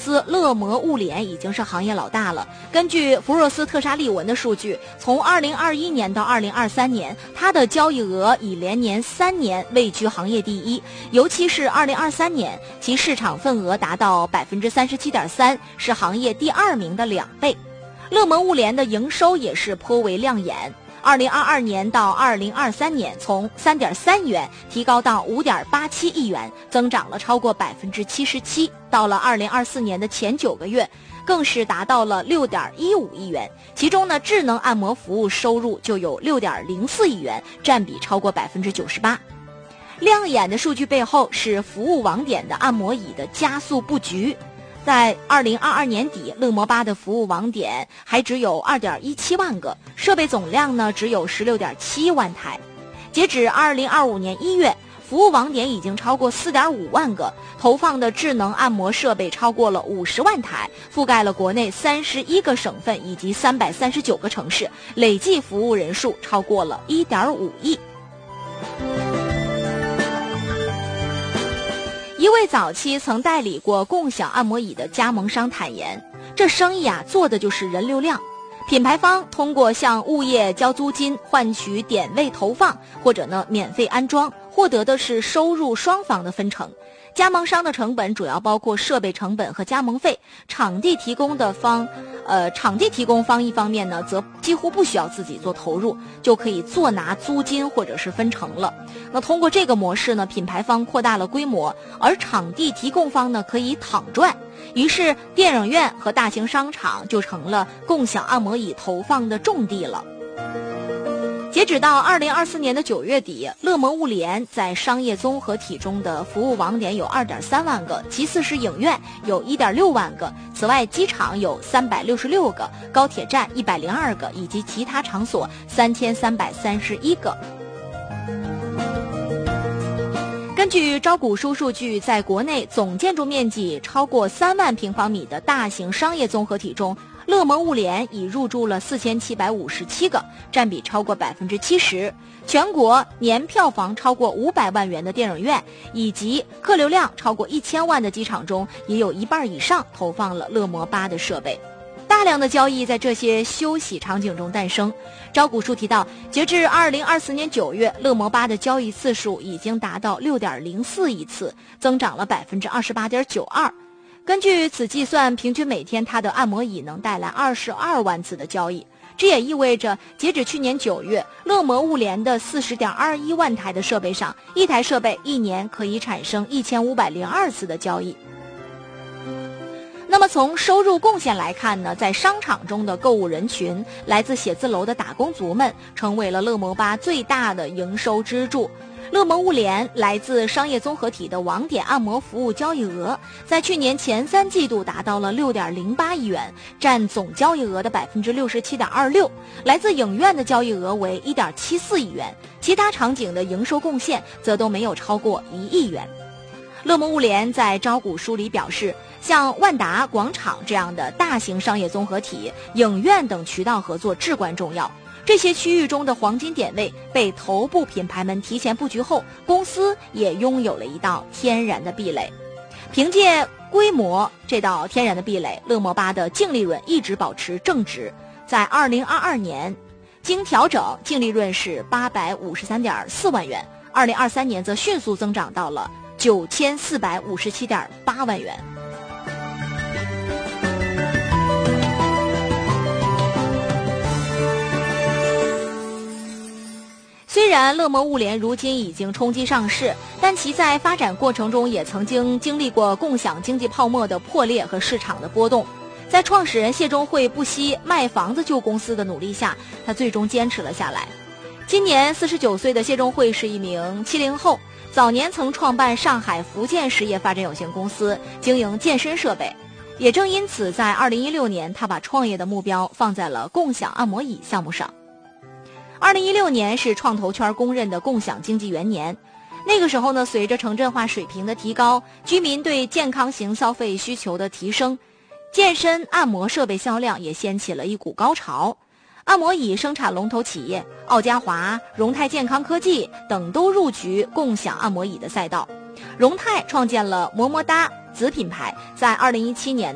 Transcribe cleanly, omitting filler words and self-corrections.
司乐摩物联已经是行业老大了。根据福若斯特沙利文的数据，从2021年到2023年，它的交易额已连年3年位居行业第一，尤其是2023年，其市场份额达到 37.3%， 是行业第2名的2倍。乐摩物联的营收也是颇为亮眼。2022年到2023年，从3.3亿元提高到5.87亿元，增长了超过 77%。到了2024年的前9个月，更是达到了6.15亿元。其中呢，智能按摩服务收入就有6.04亿元，占比超过 98%。亮眼的数据背后是服务网点的按摩椅的加速布局。在2022年底，乐摩巴的服务网点还只有 2.17万个，设备总量呢只有 16.7万台。截止2025年1月，服务网点已经超过 4.5万个，投放的智能按摩设备超过了50万台，覆盖了国内31个省份以及339个城市，累计服务人数超过了 1.5亿。一位早期曾代理过共享按摩椅的加盟商坦言，这生意做的就是人流量。品牌方通过向物业交租金换取点位投放，或者呢免费安装，获得的是收入双方的分成。加盟商的成本主要包括设备成本和加盟费，场地提供方一方面呢，则几乎不需要自己做投入，就可以坐拿租金或者是分成了。那通过这个模式呢，品牌方扩大了规模，而场地提供方呢可以躺赚。于是电影院和大型商场就成了共享按摩椅投放的重地了。截止到2024年的9月底，乐摩物联在商业综合体中的服务网点有 2.3万个，其次是影院有 1.6万个，此外机场有366个，高铁站102个，以及其他场所3331个。根据招股书数据，在国内总建筑面积超过3万平方米的大型商业综合体中，乐摩物联已入驻了4757个，占比超过 70%。全国年票房超过500万元的电影院，以及客流量超过1000万的机场中，也有一半以上投放了乐摩巴的设备。大量的交易在这些休息场景中诞生。招股书提到，截至2024年9月，乐摩巴的交易次数已经达到 6.04亿次，增长了 28.92%。根据此计算，平均每天它的按摩椅能带来22万次的交易。这也意味着，截止去年9月，乐摩物联的 40.21万台的设备上，一台设备一年可以产生1502次的交易。那么从收入贡献来看呢，在商场中的购物人群，来自写字楼的打工族们，成为了乐摩巴最大的营收支柱。乐摩物联来自商业综合体的网点按摩服务交易额，在去年前3季度达到了 6.08亿元，占总交易额的 67.26%。来自影院的交易额为 1.74亿元，其他场景的营收贡献则都没有超过1亿元。乐摩物联在招股书里表示，像万达广场这样的大型商业综合体、影院等渠道合作至关重要。这些区域中的黄金点位被头部品牌们提前布局后，公司也拥有了一道天然的壁垒。凭借规模这道天然的壁垒，乐摩巴的净利润一直保持正值。在2022年，经调整净利润是853.4万元，2023年则迅速增长到了9457.8万元。虽然乐摩物联如今已经冲击上市，但其在发展过程中也曾经经历过共享经济泡沫的破裂和市场的波动。在创始人谢钟会不惜卖房子救公司的努力下，他最终坚持了下来。今年49岁的谢钟会是一名70后，早年曾创办上海福建实业发展有限公司，经营健身设备。也正因此，在2016年，他把创业的目标放在了共享按摩椅项目上。2016年是创投圈公认的共享经济元年。那个时候呢，随着城镇化水平的提高，居民对健康型消费需求的提升，健身按摩设备销量也掀起了一股高潮。按摩椅生产龙头企业奥嘉华、荣泰健康科技等都入局共享按摩椅的赛道。荣泰创建了么么哒子品牌，在2017年